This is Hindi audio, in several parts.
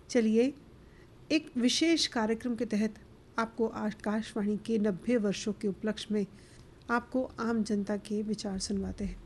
चलिए, एक विशेष कार्यक्रम के तहत आपको आकाशवाणी के 90 वर्षों के उपलक्ष्य में आपको आम जनता के विचार सुनवाते हैं।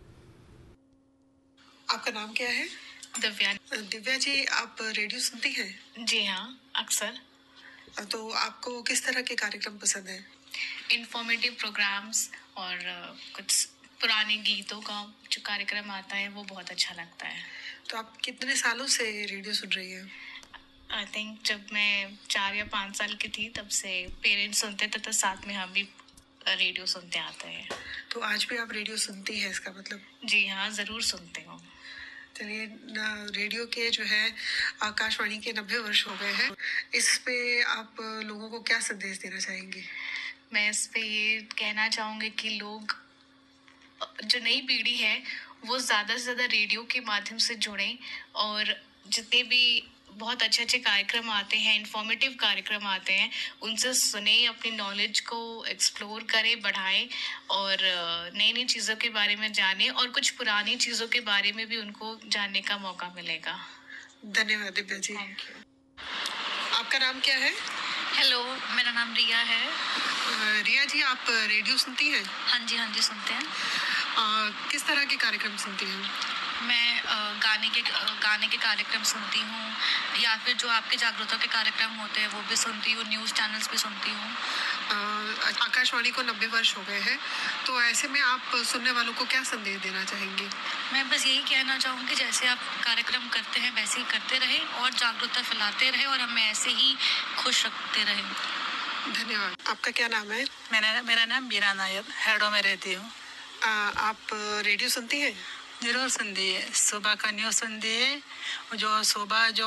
आपका नाम क्या है? दिव्या। दिव्या जी, आप रेडियो सुनती हैं? जी हाँ, अक्सर। तो आपको किस तरह के कार्यक्रम पसंद हैं? इंफॉर्मेटिव प्रोग्राम्स और कुछ पुराने गीतों का जो कार्यक्रम आता है वो बहुत अच्छा लगता है। तो आप कितने सालों से रेडियो सुन रही हैं? आई थिंक जब मैं 4 या 5 साल की थी तब से पेरेंट्स सुनते थे, तो साथ में हम भी रेडियो सुनते आते हैं। तो आज भी आप रेडियो सुनती हैं, इसका मतलब? जी हाँ, ज़रूर सुनते हूँ। चलिए, रेडियो के जो है आकाशवाणी के 90 वर्ष हो गए हैं, इस पे आप लोगों को क्या संदेश देना चाहेंगी? मैं इस पे ये कहना चाहूँगी कि लोग, जो नई पीढ़ी है, वो ज़्यादा से ज़्यादा रेडियो के माध्यम से जुड़ें और जितने भी बहुत अच्छे अच्छे कार्यक्रम आते हैं, इंफॉर्मेटिव कार्यक्रम आते हैं, उनसे सुने, अपनी नॉलेज को एक्सप्लोर करें, बढ़ाएं और नई नई चीज़ों के बारे में जानें और कुछ पुरानी चीज़ों के बारे में भी उनको जानने का मौका मिलेगा। धन्यवाद दिव्या जी। Thank you. आपका नाम क्या है? हेलो, मेरा नाम रिया है। रिया जी, आप रेडियो सुनती हैं? हाँ जी सुनते हैं। किस तरह के कार्यक्रम सुनती हैं? मैं गाने के कार्यक्रम सुनती हूँ या फिर जो आपके जागरूकता के कार्यक्रम होते हैं वो भी सुनती हूँ, न्यूज़ चैनल्स भी सुनती हूँ। आकाशवाणी को 90 वर्ष हो गए हैं, तो ऐसे में आप सुनने वालों को क्या संदेश देना चाहेंगी? मैं बस यही कहना चाहूँगी, जैसे आप कार्यक्रम करते हैं वैसे ही करते रहें और जागरूकता फैलाते रहें और हमें ऐसे ही खुश रखते रहें। धन्यवाद। आपका क्या नाम है? मेरा नाम बीरा नायर, हेडो में रहती हूँ। आप रेडियो सुनती हैं? जरूर सुनती है, सुबह का न्यूज़ सुनती है, जो सुबह जो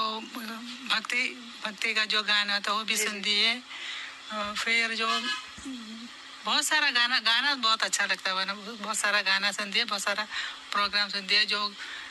भक्ति का जो गाना था वो भी सुनती है। फिर जो बहुत सारा गाना बहुत अच्छा लगता है, बहुत सारा गाना सुनती है, बहुत सारा प्रोग्राम सुनती है। जो